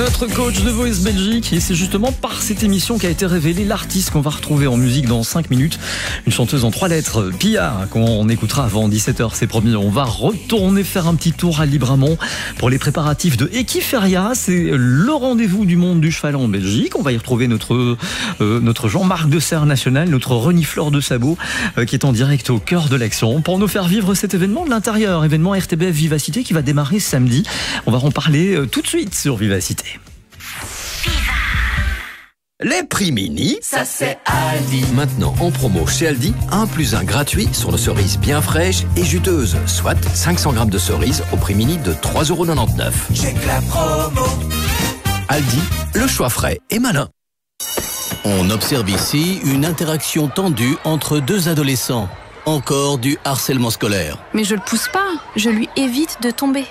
Notre coach de Voice Belgique, et c'est justement par cette émission qu'a été révélé l'artiste qu'on va retrouver en musique dans 5 minutes. Une chanteuse en 3 lettres, Pia, qu'on écoutera avant 17h, c'est promis. On va retourner faire un petit tour à Libramont pour les préparatifs de Equiferia. C'est le rendez-vous du monde du cheval en Belgique. On va y retrouver notre Jean-Marc de Serre National, notre renifleur de sabots, qui est en direct au cœur de l'action pour nous faire vivre cet événement de l'intérieur, événement RTBF Vivacité qui va démarrer samedi. On va en parler tout de suite sur Vivacité. Les prix mini, ça c'est Aldi. Maintenant en promo chez Aldi, 1 + 1 gratuit sur nos cerises bien fraîches et juteuses, soit 500 grammes de cerises au prix mini de 3,99 €. Check la promo. Aldi, le choix frais et malin. On observe ici une interaction tendue entre 2 adolescents. Encore du harcèlement scolaire. Mais je le pousse pas, je lui évite de tomber.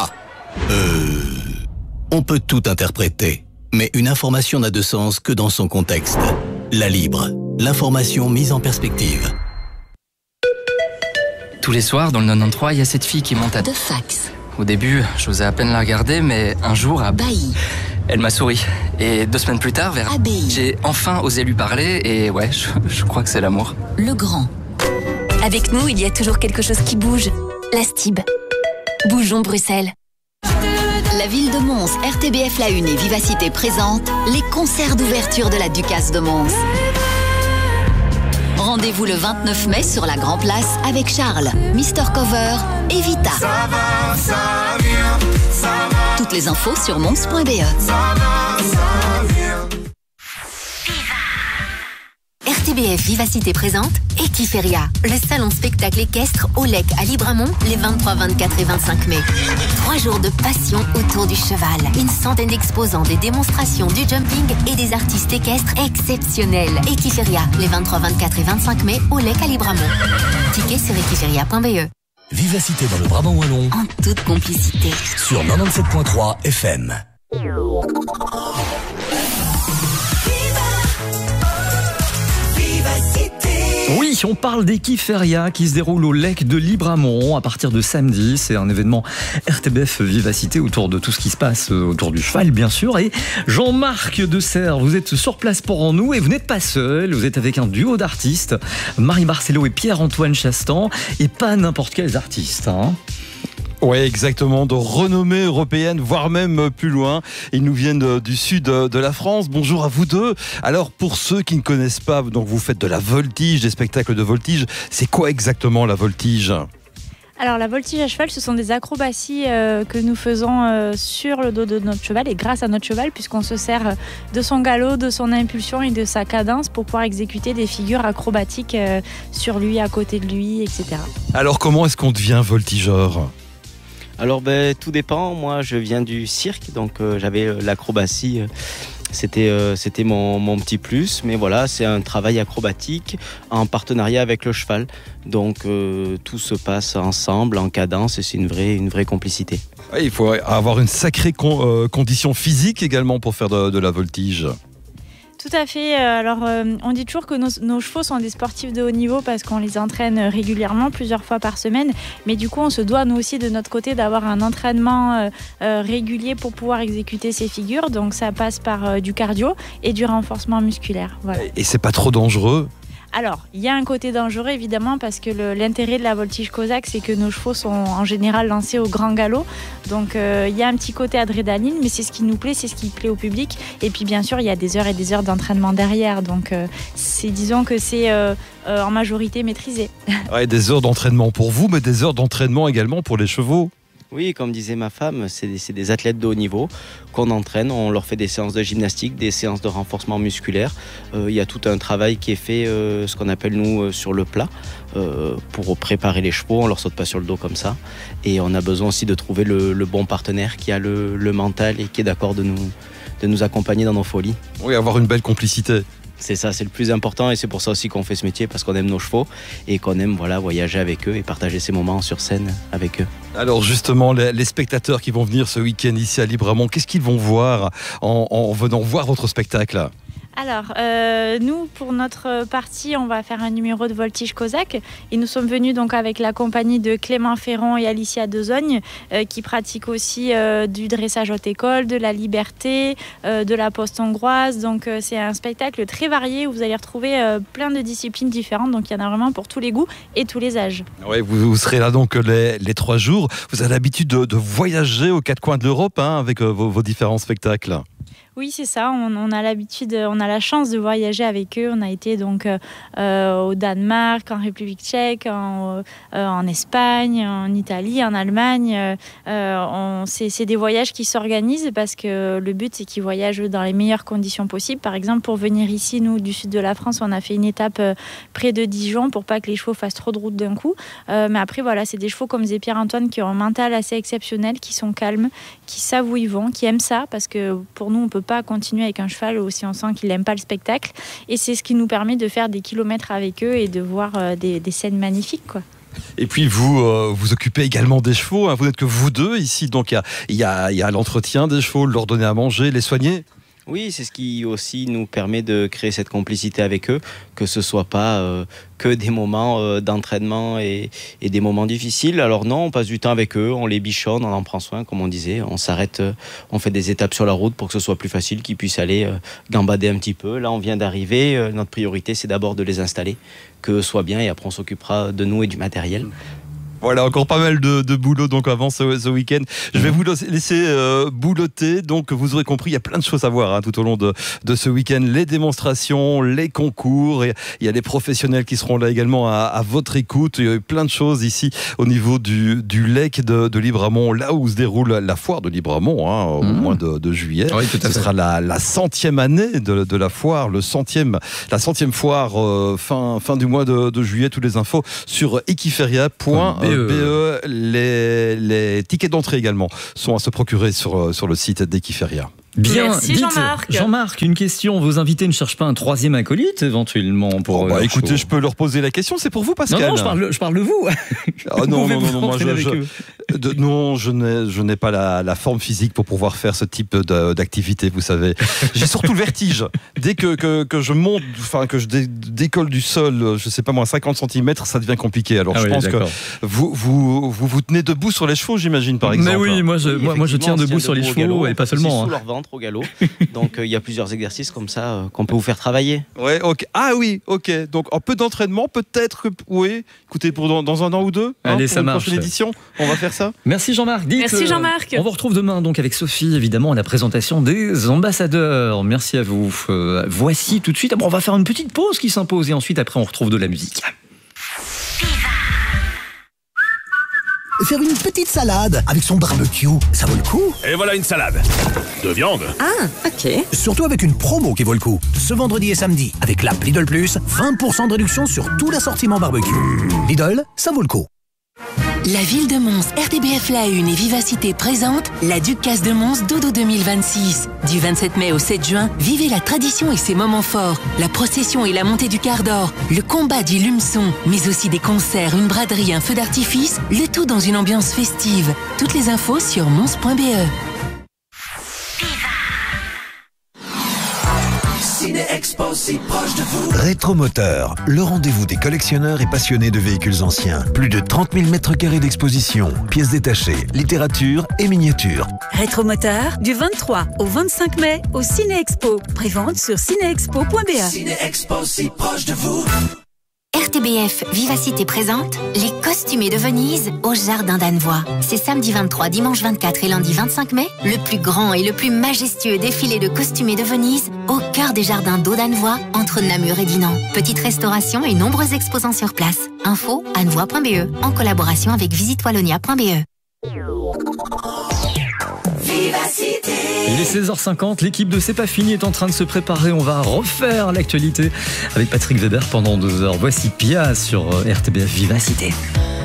On peut tout interpréter, mais une information n'a de sens que dans son contexte. La Libre, l'information mise en perspective. Tous les soirs, dans le 93, il y a cette fille qui monte à... De fax. Au début, j'osais à peine la regarder, mais un jour, Bailly. elle m'a souri. Et 2 semaines plus tard, Abbaye. j'ai enfin osé lui parler, et ouais, je crois que c'est l'amour. Le Grand. Avec nous, il y a toujours quelque chose qui bouge. La Stib. Bougeons Bruxelles. La ville de Mons, RTBF La Une et Vivacité présentent les concerts d'ouverture de la Ducasse de Mons. Rendez-vous le 29 mai sur la Grand Place avec Charles, Mister Cover et Vita. Ça va, ça vient, ça va. Toutes les infos sur mons.be. Ça va, ça vient. RTBF Vivacité présente Equiferia, le salon spectacle équestre au Lec à Libramont les 23, 24 et 25 mai. 3 jours de passion autour du cheval. Une centaine d'exposants, des démonstrations, du jumping et des artistes équestres exceptionnels. Equiferia, les 23, 24 et 25 mai au Lec à Libramont. Tickets sur equiferia.be. Vivacité dans le Brabant Wallon En toute complicité. sur 97.3 FM. Oui, on parle d'Equiferia qui se déroule au Lec de Libramont à partir de samedi. C'est un événement RTBF Vivacité autour de tout ce qui se passe autour du cheval, bien sûr. Et Jean-Marc de Serre, vous êtes sur place pour nous et vous n'êtes pas seul. Vous êtes avec un duo d'artistes, Marie Marcello et Pierre-Antoine Chastan, et pas n'importe quels artistes, hein. Oui, exactement, de renommée européenne, voire même plus loin. Ils nous viennent du sud de la France. Bonjour à vous deux. Alors, pour ceux qui ne connaissent pas, donc vous faites de la voltige, des spectacles de voltige. C'est quoi exactement la voltige ? Alors la voltige à cheval, ce sont des acrobaties que nous faisons sur le dos de notre cheval et grâce à notre cheval, puisqu'on se sert de son galop, de son impulsion et de sa cadence pour pouvoir exécuter des figures acrobatiques sur lui, à côté de lui, etc. Alors, comment est-ce qu'on devient voltigeur ? Alors tout dépend, moi je viens du cirque, donc j'avais l'acrobatie, c'était mon petit plus, mais voilà, c'est un travail acrobatique en partenariat avec le cheval, donc tout se passe ensemble, en cadence, et c'est une vraie complicité. Oui, il faut avoir une sacrée condition physique également pour faire de la voltige. Tout à fait. Alors, on dit toujours que nos chevaux sont des sportifs de haut niveau parce qu'on les entraîne régulièrement, plusieurs fois par semaine. Mais du coup, on se doit, nous aussi, de notre côté, d'avoir un entraînement régulier pour pouvoir exécuter ces figures. Donc, ça passe par du cardio et du renforcement musculaire. Voilà. Et c'est pas trop dangereux ? Alors, il y a un côté dangereux évidemment parce que l'intérêt de la voltige cosaque, c'est que nos chevaux sont en général lancés au grand galop. Donc, il y a un petit côté adrénaline, mais c'est ce qui nous plaît, c'est ce qui plaît au public. Et puis, bien sûr, il y a des heures et des heures d'entraînement derrière. Donc, disons que c'est en majorité maîtrisé. Ouais, des heures d'entraînement pour vous, mais des heures d'entraînement également pour les chevaux. Oui, comme disait ma femme, c'est des athlètes de haut niveau qu'on entraîne, on leur fait des séances de gymnastique, des séances de renforcement musculaire. Il y a tout un travail qui est fait, ce qu'on appelle nous sur le plat, pour préparer les chevaux, on leur saute pas sur le dos comme ça. Et on a besoin aussi de trouver le bon partenaire qui a le mental et qui est d'accord de nous accompagner dans nos folies. Oui, avoir une belle complicité. C'est ça, c'est le plus important et c'est pour ça aussi qu'on fait ce métier, parce qu'on aime nos chevaux et qu'on aime voyager avec eux et partager ces moments sur scène avec eux. Alors justement, les spectateurs qui vont venir ce week-end ici à Libramont, qu'est-ce qu'ils vont voir en venant voir votre spectacle ? Alors, nous, pour notre partie, on va faire un numéro de voltige cosaque. Et nous sommes venus donc avec la compagnie de Clément Ferron et Alicia Dezogne, qui pratiquent aussi du dressage haute école, de la liberté, de la poste hongroise. Donc, c'est un spectacle très varié où vous allez retrouver plein de disciplines différentes. Donc, il y en a vraiment pour tous les goûts et tous les âges. Ouais, vous serez là donc les 3 jours. Vous avez l'habitude de voyager aux 4 coins de l'Europe avec vos différents spectacles. Oui, c'est ça. On a l'habitude, on a la chance de voyager avec eux. On a été donc au Danemark, en République tchèque, en Espagne, en Italie, en Allemagne. C'est des voyages qui s'organisent parce que le but, c'est qu'ils voyagent dans les meilleures conditions possibles. Par exemple, pour venir ici, nous, du sud de la France, on a fait une étape près de Dijon pour pas que les chevaux fassent trop de route d'un coup. Mais après, voilà, c'est des chevaux comme des Pierre-Antoine qui ont un mental assez exceptionnel, qui sont calmes, qui savent où ils vont, qui aiment ça parce que pour nous, on peut pas continuer avec un cheval aussi on sent qu'il n'aime pas le spectacle et c'est ce qui nous permet de faire des kilomètres avec eux et de voir des scènes magnifiques, quoi. Et puis vous vous occupez également des chevaux, hein. Vous n'êtes que vous deux ici, donc il y a l'entretien des chevaux, leur donner à manger, les soigner. Oui, c'est ce qui aussi nous permet de créer cette complicité avec eux, que ce soit pas que des moments d'entraînement et des moments difficiles. Alors non, on passe du temps avec eux, on les bichonne, on en prend soin, comme on disait. On s'arrête, on fait des étapes sur la route pour que ce soit plus facile, qu'ils puissent aller gambader un petit peu. Là, on vient d'arriver. Notre priorité, c'est d'abord de les installer, que soit bien, et après, on s'occupera de nous et du matériel. Voilà, encore pas mal de boulot donc avant ce week-end. Je vais vous laisser boulotter. Donc vous aurez compris, il y a plein de choses à voir tout au long de ce week-end. Les démonstrations, les concours. Et il y a les professionnels qui seront là également à votre écoute. Il y a eu plein de choses ici au niveau du LEC de Libramont, là où se déroule la foire de Libramont au mois de juillet. Oui, tout à fait. Ce sera la 100e année de la foire, la 100e foire fin du mois de juillet. Toutes les infos sur equiferia.be. Les tickets d'entrée également sont à se procurer sur le site d'Equiferia. Bien, merci Jean-Marc. Jean-Marc, une question. Vos invités ne cherchent pas un 3e acolyte éventuellement pour écoutez, je peux leur poser la question. C'est pour vous, Pascal. Non, je parle de vous. Non, je n'ai pas la forme physique pour pouvoir faire ce type d'activité, vous savez. J'ai surtout le vertige. Dès que je monte, que je décolle du sol, je sais pas moi, 50 cm, ça devient compliqué. Alors je pense que vous tenez debout sur les chevaux, j'imagine, par exemple. Mais oui, moi je tiens debout sur les chevaux et pas seulement. Sous leur ventre au galop. Donc il y a plusieurs exercices comme ça qu'on peut vous faire travailler. Ouais, ok. Ah oui, ok. Donc un peu d'entraînement, peut-être que oui. Écoutez, dans un an ou deux, allez, ça pour marche. Une prochaine édition, on va faire ça. Merci Jean-Marc. Merci Jean-Marc. On vous retrouve demain donc avec Sophie, évidemment, à la présentation des ambassadeurs. Merci à vous. Voici tout de suite. On va faire une petite pause qui s'impose et ensuite après on retrouve de la musique. Faire une petite salade avec son barbecue, ça vaut le coup. Et voilà une salade de viande. Ah, ok. Surtout avec une promo qui vaut le coup. Ce vendredi et samedi, avec l'app Lidl Plus, 20% de réduction sur tout l'assortiment barbecue. Lidl, ça vaut le coup. La ville de Mons, RTBF La Une et Vivacité présentent la Ducasse de Mons Dodo 2026. Du 27 mai au 7 juin, vivez la tradition et ses moments forts, la procession et la montée du quart d'or, le combat du lumeçon, mais aussi des concerts, une braderie, un feu d'artifice, le tout dans une ambiance festive. Toutes les infos sur mons.be. Ciné-Expo si proche de vous. Rétromoteur, le rendez-vous des collectionneurs et passionnés de véhicules anciens. Plus de 30 000 mètres carrés d'exposition, pièces détachées, littérature et miniatures. Rétromoteur, du 23 au 25 mai au Ciné-Expo. Prévente sur cinéexpo.be. Ciné-Expo si proche de vous. RTBF Vivacité présente les costumés de Venise au Jardin d'Annevoie. C'est samedi 23, dimanche 24 et lundi 25 mai, le plus grand et le plus majestueux défilé de costumés de Venise au cœur des jardins d'eau d'Annevoie entre Namur et Dinan. Petite restauration et nombreux exposants sur place. Info annevoie.be en collaboration avec visitewallonia.be. Vivacité. Il est 16h50, l'équipe de C'est pas fini est en train de se préparer. On va refaire l'actualité avec Patrick Weber pendant 2 heures. Voici Pia sur RTBF Vivacité.